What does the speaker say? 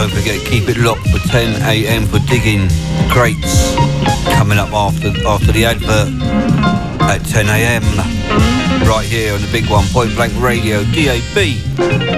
don't forget, keep it locked for 10 a.m. for Digging Crates. Coming up after the advert at 10 a.m. right here on the big one, Point Blank Radio, DAB.